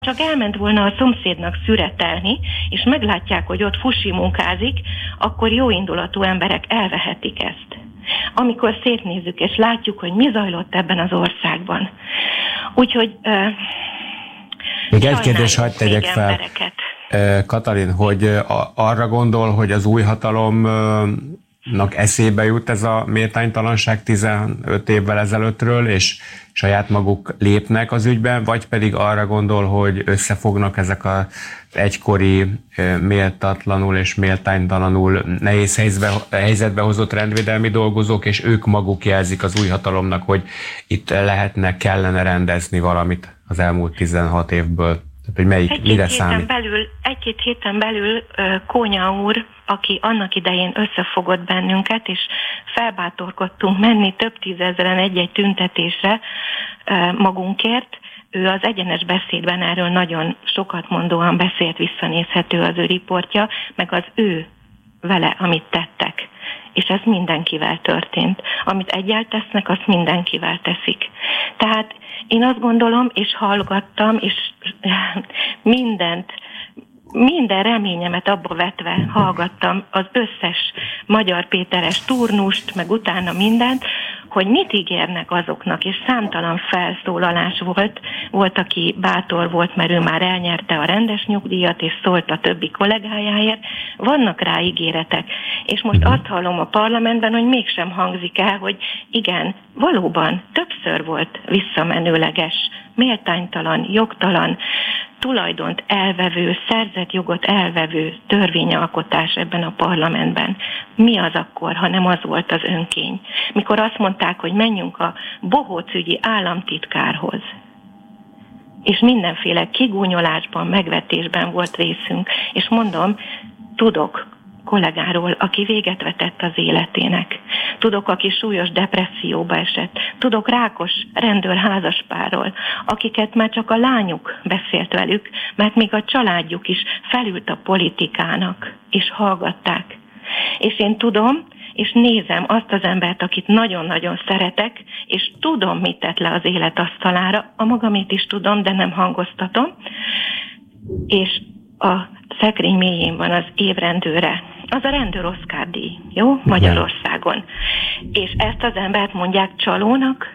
csak elment volna a szomszédnak szüretelni, és meglátják, hogy ott fusi munkázik, akkor jóindulatú emberek elvehetik ezt. Amikor szétnézzük, és látjuk, hogy mi zajlott ebben az országban. Úgyhogy még egy kérdés hadd tegyek fel, Katalin, hogy arra gondol, hogy az új hatalomnak eszébe jut ez a méltánytalanság 15 évvel ezelőttről, és saját maguk lépnek az ügyben, vagy pedig arra gondol, hogy összefognak ezek az egykori méltatlanul és méltánytalanul nehéz helyzetbe hozott rendvédelmi dolgozók, és ők maguk jelzik az új hatalomnak, hogy itt kellene rendezni valamit az elmúlt 16 évből. Tehát, hogy mire számít? Egy-két héten belül Kónya úr, aki annak idején összefogott bennünket, és felbátorkodtunk menni több tízezren egy-egy tüntetésre magunkért, ő az egyenes beszédben erről nagyon sokat mondóan beszélt, visszanézhető az ő riportja, meg az ő vele, amit tettek. És ez mindenkivel történt. Amit egyel tesznek, azt mindenkivel teszik. Tehát én azt gondolom, és hallgattam, és minden reményemet abba vetve hallgattam az összes Magyar Péteres turnust, meg utána mindent, hogy mit ígérnek azoknak, és számtalan felszólalás volt, aki bátor volt, mert ő már elnyerte a rendes nyugdíjat, és szólt a többi kollégájáért, vannak rá ígéretek. És most azt hallom a parlamentben, hogy mégsem hangzik el, hogy igen, valóban többször volt visszamenőleges, méltánytalan, jogtalan, tulajdont elvevő, szerzett jogot elvevő törvényalkotás ebben a parlamentben. Mi az akkor, ha nem az volt az önkény? Mikor azt mondták, hogy menjünk a Bohóc ügyi államtitkárhoz, és mindenféle kigúnyolásban, megvetésben volt részünk, és mondom, tudok kollégáról, aki véget vetett az életének. Tudok, aki súlyos depresszióba esett. Tudok rákos rendőr házaspárról, akiket már csak a lányuk beszélt velük, mert még a családjuk is felült a politikának, és hallgatták. És én tudom, és nézem azt az embert, akit nagyon-nagyon szeretek, és tudom, mit tett le az élet asztalára, a magamét is tudom, de nem hangoztatom, és a szekrény mélyén van az évrendőre. Az a rendőr Oscar-díj, jó? Magyarországon. És ezt az embert mondják csalónak,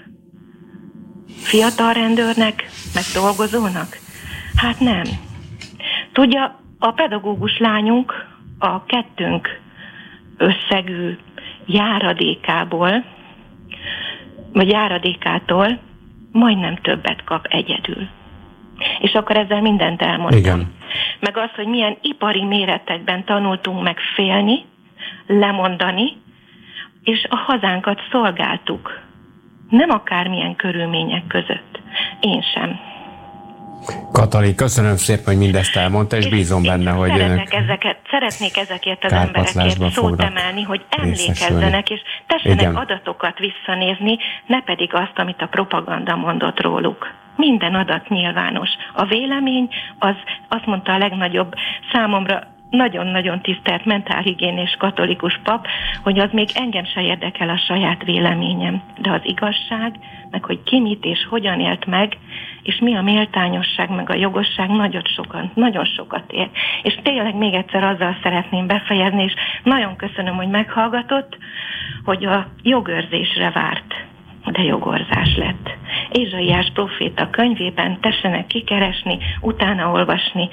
fiatal rendőrnek, meg dolgozónak? Hát nem. Tudja, a pedagógus lányunk a kettőnk összegű járadékából, vagy járadékától majdnem többet kap egyedül. És akkor ezzel mindent elmondtam. Igen. Meg az, hogy milyen ipari méretekben tanultunk meg félni, lemondani, és a hazánkat szolgáltuk. Nem akármilyen körülmények között. Én sem. Katalin, köszönöm szépen, hogy mindezt elmondta, és bízom benne, hogy szeretnék ezekért az emberekért szót emelni, hogy emlékezzenek, és tessenek adatokat visszanézni, ne pedig azt, amit a propaganda mondott róluk. Minden adat nyilvános. A vélemény, az azt mondta a legnagyobb számomra nagyon-nagyon tisztelt mentálhigiénés katolikus pap, hogy az még engem se érdekel a saját véleményem. De az igazság, meg hogy ki mit és hogyan élt meg, és mi a méltányosság, meg a jogosság nagyon sokat ér. És tényleg még egyszer azzal szeretném befejezni, és nagyon köszönöm, hogy meghallgatott, hogy a jogőrzésre várt, de jogorzás lett. Ézsaiás próféta könyvében tessenek kikeresni, utána olvasni.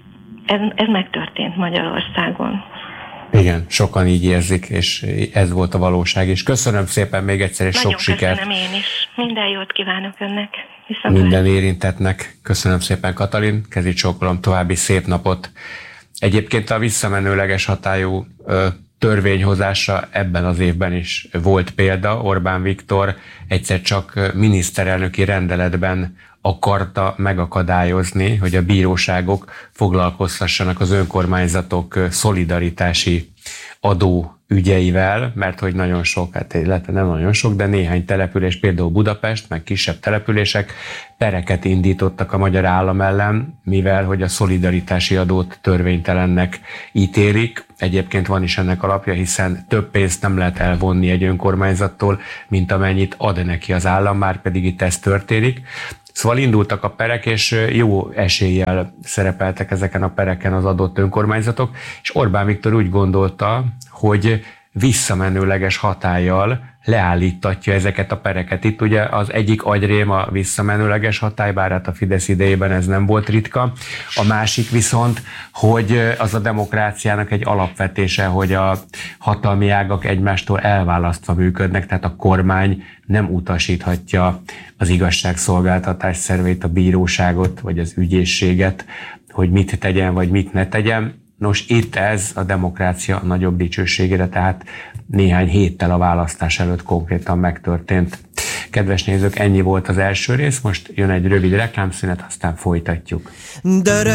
Ez megtörtént Magyarországon. Igen, sokan így érzik, és ez volt a valóság is. Köszönöm szépen még egyszer, és nagyon sok sikert. Köszönöm én is. Minden jót kívánok önnek. Minden érintettnek. Köszönöm szépen, Katalin. Kezi csókolom, további szép napot. Egyébként a visszamenőleges hatályú törvényhozásra ebben az évben is volt példa. Orbán Viktor egyszer csak miniszterelnöki rendeletben akarta megakadályozni, hogy a bíróságok foglalkoztassanak az önkormányzatok szolidaritási adó ügyeivel, mert hogy nagyon sok, illetve nem nagyon sok, de néhány település, például Budapest, meg kisebb települések pereket indítottak a magyar állam ellen, mivel hogy a szolidaritási adót törvénytelennek ítélik. Egyébként van is ennek alapja, hiszen több pénzt nem lehet elvonni egy önkormányzattól, mint amennyit ad neki az állam, már pedig itt ez történik. Szóval indultak a perek, és jó eséllyel szerepeltek ezeken a pereken az adott önkormányzatok, és Orbán Viktor úgy gondolta, hogy visszamenőleges hatállyal leállítatja ezeket a pereket. Itt ugye az egyik agyrém a visszamenőleges hatály, bár hát a Fidesz idejében ez nem volt ritka. A másik viszont, hogy az a demokráciának egy alapvetése, hogy a hatalmi ágak egymástól elválasztva működnek, tehát a kormány nem utasíthatja az igazságszolgáltatás szervét, a bíróságot vagy az ügyészséget, hogy mit tegyen vagy mit ne tegyen. Nos, itt ez a demokrácia nagyobb dicsőségére, tehát néhány héttel a választás előtt konkrétan megtörtént. Kedves nézők, ennyi volt az első rész, most jön egy rövid reklámszünet, aztán folytatjuk.